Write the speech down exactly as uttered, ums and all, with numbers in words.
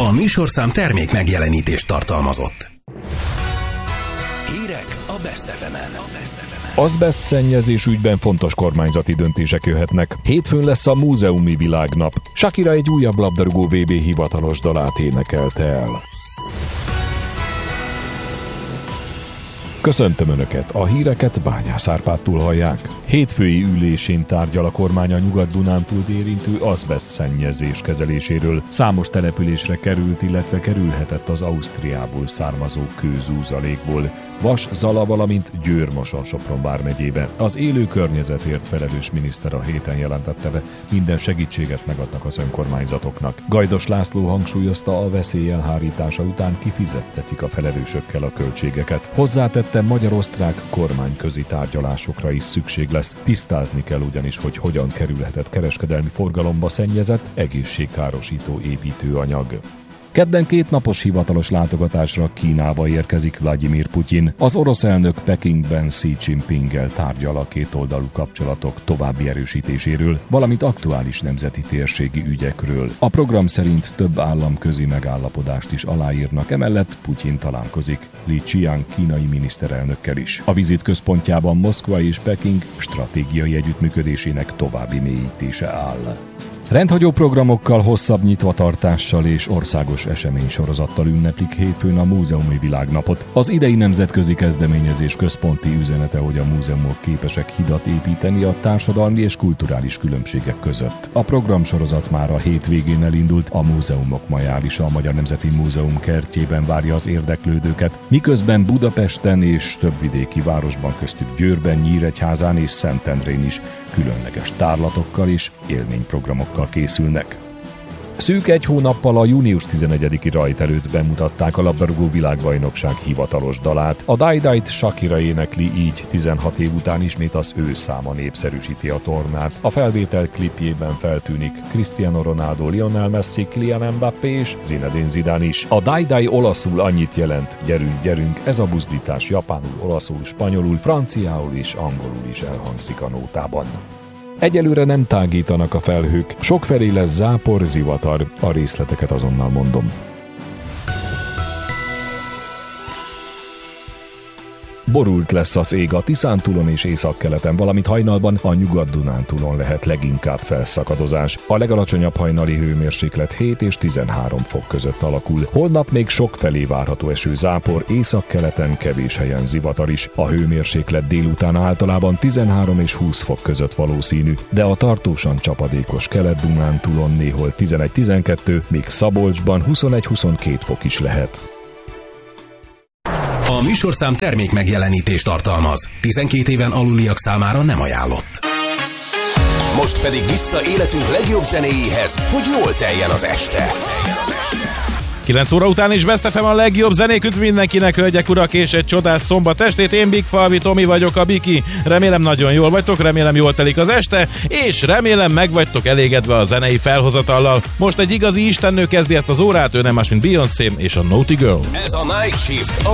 A műsorszám termék megjelenítést tartalmazott. Hírek a Best ef emen. Azbeszt-szennyezés ügyben fontos kormányzati döntések jöhetnek. Hétfőn lesz a múzeumi világnap. Shakira egy újabb labdarúgó vé bé hivatalos dalát énekelte el. Köszöntöm Önöket, a híreket Bányász Árpádtól hallják. Hétfői ülésén tárgyal a kormány a Nyugat-Dunántúlt érintő azbeszt-szennyezés kezeléséről. Számos településre került, illetve kerülhetett az Ausztriából származó kőzúzalékból. Vas, Zala, valamint Győr-Moson-Sopron vármegyébe. Az élő környezetért felelős miniszter a héten jelentette be, minden segítséget megadnak az önkormányzatoknak. Gajdos László hangsúlyozta, a veszély elhárítása után kifizettetik a felelősökkel a költségeket. Hozzátette, magyar-osztrák kormányközi tárgyalásokra is szükség lesz. Tisztázni kell ugyanis, hogy hogyan kerülhetett kereskedelmi forgalomba szennyezett, egészségkárosító építőanyag. Kedden két napos hivatalos látogatásra Kínába érkezik Vladimir Putyin. Az orosz elnök Pekingben Xi Jinpinggel tárgyal a kétoldalú kapcsolatok további erősítéséről, valamint aktuális nemzeti térségi ügyekről. A program szerint több államközi megállapodást is aláírnak, emellett Putyin találkozik Li Qiang kínai miniszterelnökkel is. A vizit központjában Moszkva és Peking stratégiai együttműködésének további mélyítése áll. Rendhagyó programokkal, hosszabb nyitvatartással és országos eseménysorozattal ünneplik hétfőn a múzeumi világnapot. Az idei nemzetközi kezdeményezés központi üzenete, hogy a múzeumok képesek hidat építeni a társadalmi és kulturális különbségek között. A programsorozat már a hétvégén elindult, a Múzeumok Majálisa, a Magyar Nemzeti Múzeum kertjében várja az érdeklődőket, miközben Budapesten és több vidéki városban, köztük Győrben, Nyíregyházán és Szentendrén is különleges tárlatokkal és élményprogramokkal készülnek. Szűk egy hónappal a június tizenegyediki rajt előtt bemutatták a labdarúgó világbajnokság hivatalos dalát. A Die Die-t Shakira énekli, így tizenhat év után ismét az ő száma népszerűsíti a tornát. A felvétel klipjében feltűnik Cristiano Ronaldo, Lionel Messi, Kylian Mbappé és Zinedine Zidane is. A Die Die olaszul annyit jelent: gyerünk, gyerünk, ez a buzdítás japánul, olaszul, spanyolul, franciául és angolul is elhangzik a nótában. Egyelőre nem tágítanak a felhők, sokfelé lesz zápor, zivatar, a részleteket azonnal mondom. Borult lesz az ég a Tiszántúlon és északkeleten, valamint hajnalban a Nyugat-Dunántúlon lehet leginkább felszakadozás. A legalacsonyabb hajnali hőmérséklet hét és tizenhárom fok között alakul. Holnap még sokfelé várható eső, zápor, északkeleten kevés helyen zivatar is. A hőmérséklet délután általában tizenhárom és húsz fok között valószínű, de a tartósan csapadékos Kelet-Dunántúlon néhol tizenegy-tizenkettő, míg Szabolcsban huszonegy-huszonkettő fok is lehet. A műsorszám termék megjelenítést tartalmaz. tizenkét éven aluliak számára nem ajánlott. Most pedig vissza életünk legjobb zenéjéhez, hogy jól teljen az este. kilenc óra után is Best ef em a legjobb zenék mindenkinek, hölgyek, urak, és egy csodás szombat estét. Én Big Falvi Tomi vagyok, a Biki. Remélem nagyon jól vagytok, remélem jól telik az este, és remélem meg vagytok elégedve a zenei felhozatallal. Most egy igazi istennő kezdi ezt az órát, ő nem más, mint Beyoncé és a Naughty Girl. Ez a Night Shift.